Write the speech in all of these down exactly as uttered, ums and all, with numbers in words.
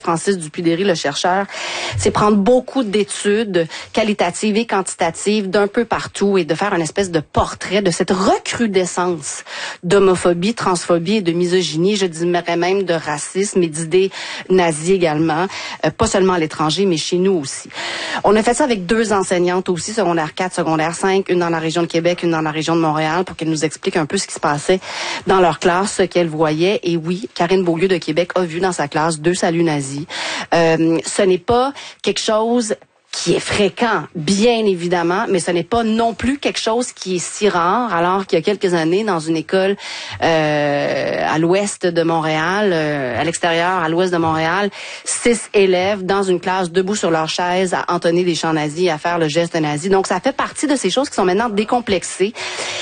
Francis Dupuy-Derry, le chercheur, c'est prendre beaucoup d'études qualitatives et quantitatives d'un peu partout et de faire une espèce de portrait de cette recrudescence d'homophobie, transphobie et de misogynie, je dirais même de racisme et d'idées nazies également, euh, pas seulement à l'étranger, mais chez nous aussi. On a fait ça avec deux enseignantes aussi, secondaire quatre, secondaire cinq, une dans la région de Québec, une dans la région de Montréal, pour qu'elles nous expliquent un peu ce qui se passait dans leur classe, ce qu'elles voyaient. Et oui, Karine Beaulieu de Québec a vu dans sa classe deux saluts nazis. Euh, ce n'est pas quelque chose qui est fréquent, bien évidemment, mais ce n'est pas non plus quelque chose qui est si rare, alors qu'il y a quelques années, dans une école euh, à l'ouest de Montréal, euh, à l'extérieur, à l'ouest de Montréal, six élèves dans une classe debout sur leur chaise à entonner des chants nazis, à faire le geste nazi. Donc, ça fait partie de ces choses qui sont maintenant décomplexées,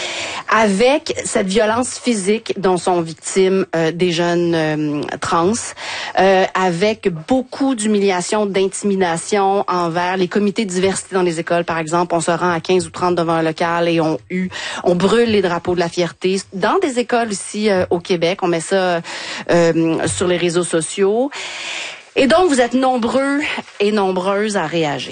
avec cette violence physique dont sont victimes euh, des jeunes euh, trans, euh, avec beaucoup d'humiliation, d'intimidation envers les comités de diversité dans les écoles, par exemple. On se rend à quinze ou trente devant un local et on eu, on brûle les drapeaux de la fierté. Dans des écoles ici euh, au Québec, on met ça euh, sur les réseaux sociaux. Et donc, vous êtes nombreux et nombreuses à réagir,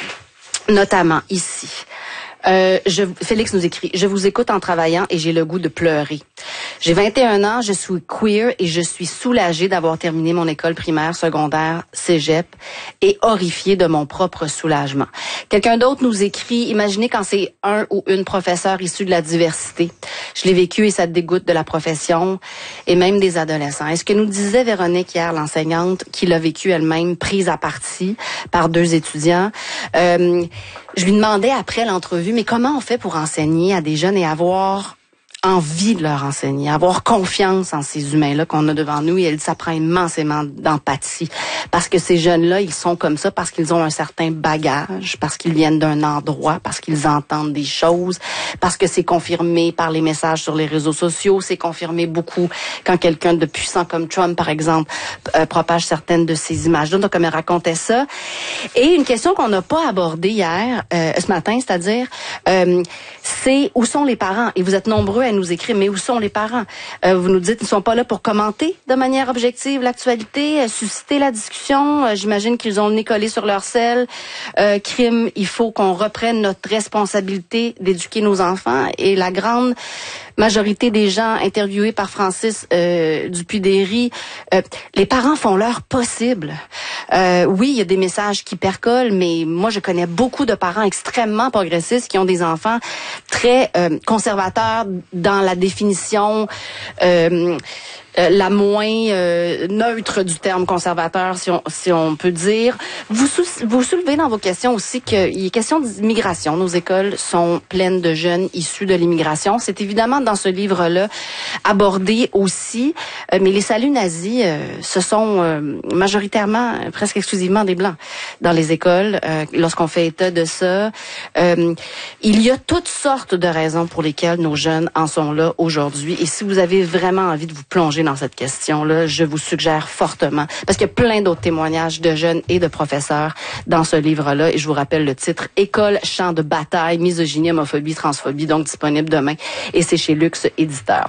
notamment ici. Euh, je, Félix nous écrit « Je vous écoute en travaillant et j'ai le goût de pleurer. J'ai vingt et un ans, je suis queer et je suis soulagée d'avoir terminé mon école primaire, secondaire, cégep et horrifiée de mon propre soulagement. » Quelqu'un d'autre nous écrit « Imaginez quand c'est un ou une professeure issue de la diversité. Je l'ai vécu et ça dégoûte de la profession et même des adolescents. » Est-ce que nous disait Véronique hier, l'enseignante, qui l'a vécu elle-même, prise à partie par deux étudiants. Euh, je lui demandais après l'entrevue, mais comment on fait pour enseigner à des jeunes et avoir envie de leur enseigner, avoir confiance en ces humains-là qu'on a devant nous? Et elle dit, ça prend immensément d'empathie. Parce que ces jeunes-là, ils sont comme ça parce qu'ils ont un certain bagage, parce qu'ils viennent d'un endroit, parce qu'ils entendent des choses, parce que c'est confirmé par les messages sur les réseaux sociaux, c'est confirmé beaucoup quand quelqu'un de puissant comme Trump, par exemple, euh, propage certaines de ces images-là. Donc, comme elle racontait ça. Et une question qu'on n'a pas abordée hier, euh, ce matin, c'est-à-dire, euh, c'est où sont les parents? Et vous êtes nombreux à nous écrire, mais où sont les parents? Euh, vous nous dites qu'ils ne sont pas là pour commenter de manière objective l'actualité, euh, susciter la discussion. Euh, j'imagine qu'ils ont le nez collé sur leur selle. Euh, crime, il faut qu'on reprenne notre responsabilité d'éduquer nos enfants. Et la grande majorité des gens interviewés par Francis euh, Dupuy-Derry, euh, les parents font leur possible. Euh, oui, il y a des messages qui percolent, mais moi, je connais beaucoup de parents extrêmement progressistes qui ont des enfants très euh, conservateurs dans la définition euh, euh, la moins euh, neutre du terme conservateur, si on, si on peut dire. Vous, sou vous soulevez dans vos questions aussi qu'il est question d'immigration. Nos écoles sont pleines de jeunes issus de l'immigration. C'est évidemment dans ce livre-là abordé aussi, euh, mais les saluts nazis, euh, ce sont euh, majoritairement, presque exclusivement des Blancs dans les écoles, euh, lorsqu'on fait état de ça. Euh, il y a toutes sortes de raisons pour lesquelles nos jeunes en sont là aujourd'hui. Et si vous avez vraiment envie de vous plonger dans cette question-là, je vous suggère fortement, parce qu'il y a plein d'autres témoignages de jeunes et de professeurs dans ce livre-là, et je vous rappelle le titre « École, champ de bataille, misogynie, homophobie, transphobie », donc disponible demain, et c'est chez Luxe Éditeur.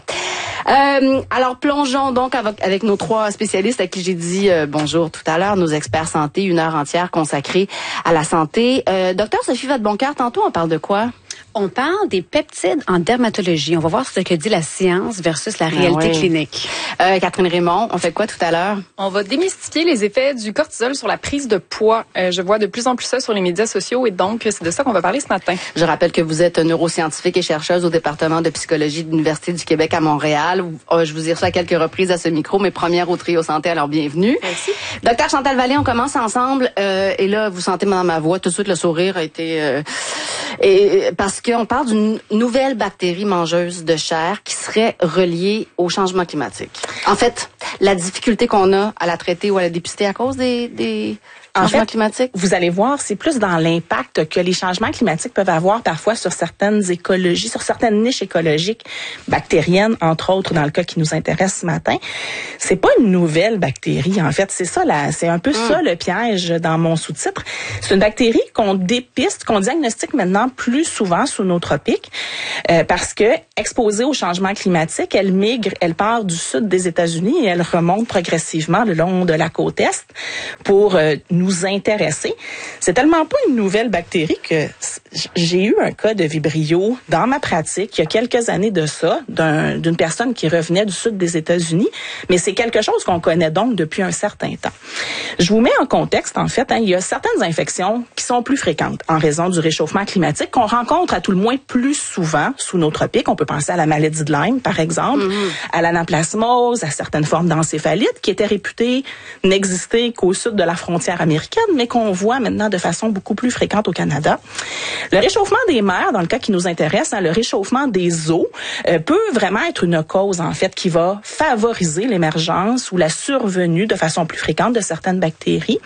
Euh, alors, plongeons donc avec, avec nos trois spécialistes à qui j'ai dit euh, bonjour tout à l'heure, nos experts santé, une heure entière consacrée à la santé. Euh, Docteur Sophie Vadeboncoeur, tantôt on parle de quoi? On parle des peptides en dermatologie. On va voir ce que dit la science versus la réalité ah oui. clinique. Euh, Catherine Raymond, on fait quoi tout à l'heure? On va démystifier les effets du cortisol sur la prise de poids. Euh, je vois de plus en plus ça sur les médias sociaux et donc c'est de ça qu'on va parler ce matin. Je rappelle que vous êtes neuroscientifique et chercheuse au département de psychologie de l'Université du Québec à Montréal. Euh, je vous ai reçu à quelques reprises à ce micro, mais première au Trio Santé, alors bienvenue. Merci. Docteur Chantal Vallée, on commence ensemble. Euh, et là, vous sentez dans ma voix, tout de suite le sourire a été... Euh, et, parce qu'on parle d'une nouvelle bactérie mangeuse de chair qui serait reliée au changement climatique. En fait, la difficulté qu'on a à la traiter ou à la dépister à cause des... des En fait, vous allez voir, c'est plus dans l'impact que les changements climatiques peuvent avoir parfois sur certaines écologies, sur certaines niches écologiques bactériennes, entre autres dans le cas qui nous intéresse ce matin. C'est pas une nouvelle bactérie, en fait. C'est ça, là, c'est un peu mmh. ça le piège dans mon sous-titre. C'est une bactérie qu'on dépiste, qu'on diagnostique maintenant présente plus souvent sous nos tropiques euh, parce que exposée au changement climatique, elle migre, elle part du sud des États-Unis et elle remonte progressivement le long de la côte est pour euh, nous intéresser. C'est tellement pas une nouvelle bactérie que j'ai eu un cas de Vibrio dans ma pratique il y a quelques années de ça, d'un, d'une personne qui revenait du sud des États-Unis, mais c'est quelque chose qu'on connaît donc depuis un certain temps. Je vous mets en contexte, en fait, hein, il y a certaines infections qui sont plus fréquentes en raison du réchauffement climatique qu'on rencontre à tout le moins plus souvent sous nos tropiques. On peut penser à la maladie de Lyme, par exemple, mm-hmm. à l'anaplasmose, à certaines formes d'encéphalite qui étaient réputées n'exister qu'au sud de la frontière américaine, mais qu'on voit maintenant de façon beaucoup plus fréquente au Canada. Le réchauffement des mers, dans le cas qui nous intéresse, hein, le réchauffement des eaux euh, peut vraiment être une cause, en fait, qui va favoriser l'émergence ou la survenue de façon plus fréquente de certaines bactéries.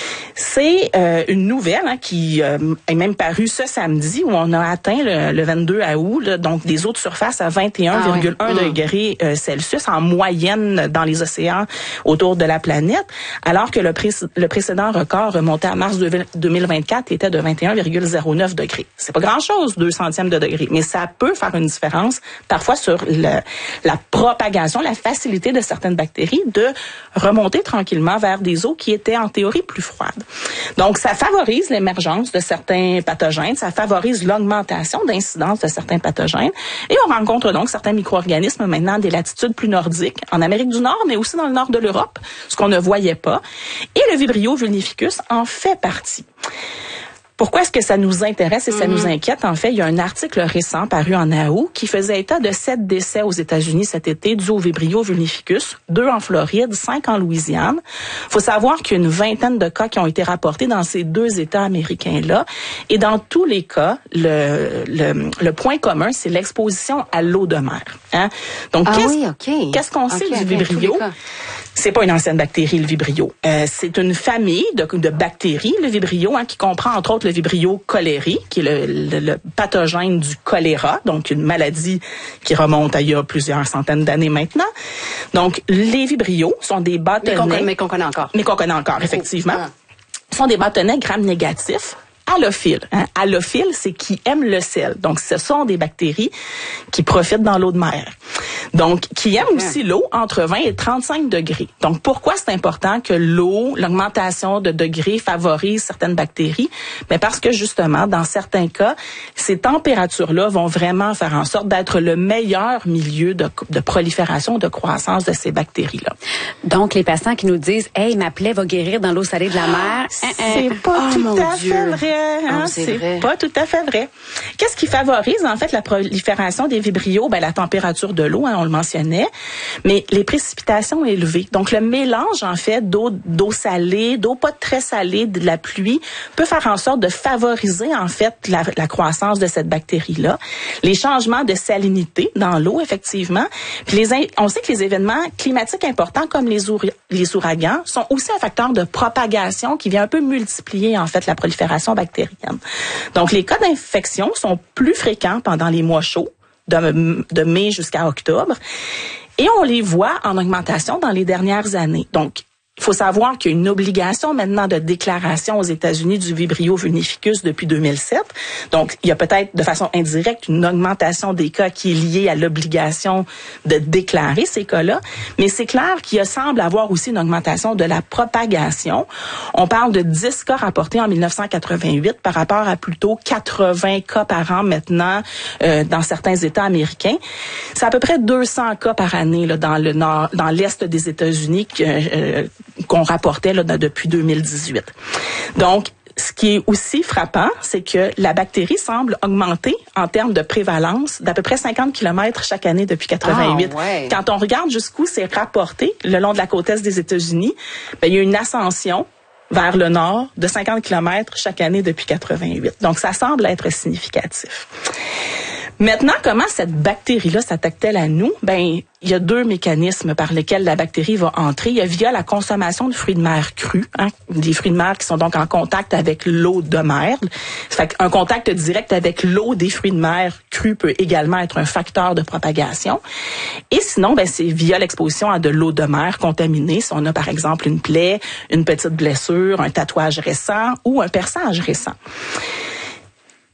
C'est euh, une nouvelle hein, qui euh, est même parue ce samedi où on a atteint le, le vingt-deux août, là, donc des eaux de surface à vingt et un virgule un ah ouais. degrés euh, Celsius en moyenne dans les océans autour de la planète, alors que le, pré- le précédent record remonté à mars deux mille vingt-quatre était de vingt et un virgule zéro neuf degrés. C'est pas grand-chose, deux centièmes de degré, mais ça peut faire une différence parfois sur le, la propagation, la facilité de certaines bactéries de remonter tranquillement vers des eaux qui étaient en théorie plus froides. Donc, ça favorise l'émergence de certains pathogènes, ça favorise l'augmentation d'incidence de certains pathogènes. Et on rencontre donc certains micro-organismes maintenant des latitudes plus nordiques, en Amérique du Nord, mais aussi dans le nord de l'Europe, ce qu'on ne voyait pas. Et le Vibrio vulnificus en fait partie. Pourquoi est-ce que ça nous intéresse et ça mm-hmm. nous inquiète? En fait, il y a un article récent paru en août qui faisait état de sept décès aux États-Unis cet été dus au Vibrio vulnificus, deux en Floride, cinq en Louisiane. Il faut savoir qu'il y a une vingtaine de cas qui ont été rapportés dans ces deux États américains-là. Et dans tous les cas, le, le, le point commun, c'est l'exposition à l'eau de mer. Hein? Donc, ah qu'est-ce, oui, okay. qu'est-ce qu'on okay, sait okay, du Vibrio? C'est pas une ancienne bactérie, le Vibrio. Euh, c'est une famille de, de bactéries, le Vibrio, hein, qui comprend entre autres le Vibrio cholerae, qui est le, le, le pathogène du choléra, donc une maladie qui remonte à il y a plusieurs centaines d'années maintenant. Donc, les Vibrios sont des bâtonnets... Mais qu'on, mais qu'on connaît encore. Mais qu'on connaît encore, oh, effectivement. Ah. sont des bâtonnets gram-négatifs. Halophiles. Hein? Halophile, c'est qui aiment le sel. Donc, ce sont des bactéries qui profitent dans l'eau de mer. Donc, qui aiment aussi l'eau entre vingt et trente-cinq degrés. Donc, pourquoi c'est important que l'eau, l'augmentation de degrés favorise certaines bactéries? Mais parce que, justement, dans certains cas, ces températures-là vont vraiment faire en sorte d'être le meilleur milieu de, de prolifération, de croissance de ces bactéries-là. Donc, les patients qui nous disent « Hey, ma plaie va guérir dans l'eau salée de la mer. » C'est pas oh, tout à Dieu. fait vrai. Hein? Oh, c'est c'est vrai. pas tout à fait vrai. Qu'est-ce qui favorise, en fait, la prolifération des vibrios? Ben, la température de l'eau, hein, on le mentionnait, mais les précipitations élevées. Donc, le mélange, en fait, d'eau, d'eau salée, d'eau pas très salée, de la pluie, peut faire en sorte de favoriser, en fait, la, la croissance de cette bactérie-là. Les changements de salinité dans l'eau, effectivement. Puis les, on sait que les événements climatiques importants, comme les, our, les ouragans, sont aussi un facteur de propagation qui vient un peu multiplier, en fait, la prolifération bactérienne. Donc, les cas d'infection sont plus fréquents pendant les mois chauds, de, de mai jusqu'à octobre, et on les voit en augmentation dans les dernières années. Donc, il faut savoir qu'il y a une obligation maintenant de déclaration aux États-Unis du Vibrio vulnificus depuis deux mille sept. Donc, il y a peut-être de façon indirecte une augmentation des cas qui est liée à l'obligation de déclarer ces cas-là. Mais c'est clair qu'il semble avoir aussi une augmentation de la propagation. On parle de dix cas rapportés en dix-neuf cent quatre-vingt-huit par rapport à plutôt quatre-vingts cas par an maintenant euh, dans certains États américains. C'est à peu près deux cents cas par année là, dans le nord, dans l'est des États-Unis que, euh, qu'on rapportait là, depuis deux mille dix-huit. Donc, ce qui est aussi frappant, c'est que la bactérie semble augmenter en termes de prévalence d'à peu près cinquante kilomètres chaque année depuis quatre-vingt-huit. Ah, ouais. Quand on regarde jusqu'où c'est rapporté le long de la côte est des États-Unis, ben, il y a une ascension vers le nord de cinquante kilomètres chaque année depuis quatre-vingt-huit. Donc, ça semble être significatif. Maintenant, comment cette bactérie-là s'attaque-t-elle à nous? Ben, il y a deux mécanismes par lesquels la bactérie va entrer. Il y a via la consommation de fruits de mer crus, hein, des fruits de mer qui sont donc en contact avec l'eau de mer. Fait qu'un contact direct avec l'eau des fruits de mer crus peut également être un facteur de propagation. Et sinon, ben, c'est via l'exposition à de l'eau de mer contaminée. Si on a par exemple une plaie, une petite blessure, un tatouage récent ou un perçage récent.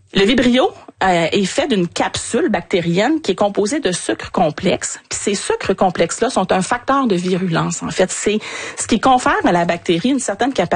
Le Vibrio euh, est fait d'une capsule bactérienne qui est composée de sucres complexes. Puis ces sucres complexes-là sont un facteur de virulence. En fait, c'est ce qui confère à la bactérie une certaine capacité